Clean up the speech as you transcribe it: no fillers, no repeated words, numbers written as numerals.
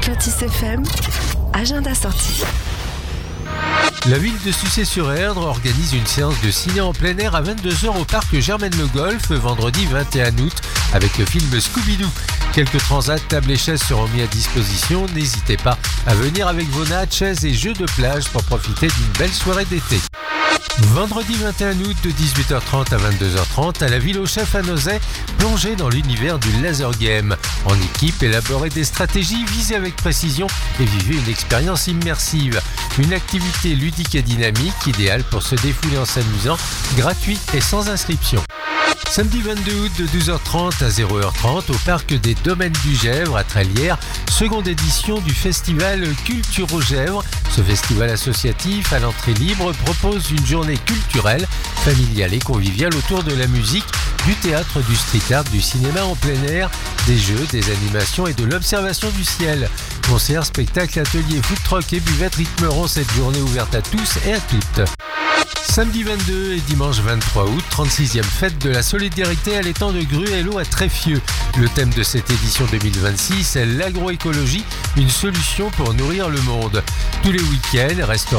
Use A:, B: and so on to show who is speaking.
A: Avec Lotus FM, agenda sortie.
B: La ville de Sucé-sur-Erdre organise une séance de ciné en plein air à 22h au parc Germaine-Le Golf, vendredi 21 août, avec le film Scooby-Doo. Quelques transats, tables et chaises seront mis à disposition. N'hésitez pas à venir avec vos nattes, chaises et jeux de plage pour profiter d'une belle soirée d'été. Vendredi 21 août de 18h30 à 22h30 à la Ville aux Chefs à Nozay, plongez dans l'univers du laser game. En équipe, élaborez des stratégies, visez avec précision et vivez une expérience immersive. Une activité ludique et dynamique, idéale pour se défouler en s'amusant, gratuite et sans inscription. Samedi 22 août de 12h30 à 0h30 au parc des Domaines du Gèvre à Tralières, seconde édition du festival Culture au Gèvre. Ce festival associatif à l'entrée libre propose une journée culturelle, familiale et conviviale autour de la musique, du théâtre, du street art, du cinéma en plein air, des jeux, des animations et de l'observation du ciel. Concerts, spectacles, ateliers, food truck et buvettes rythmeront cette journée ouverte à tous et à toutes. Samedi 22 et dimanche 23 août, 36e fête de la solidarité à l'étang de Gruello à Tréfieux. Le thème de cette édition 2026 est l'agroécologie, une solution pour nourrir le monde. Tous les week-ends, restaurants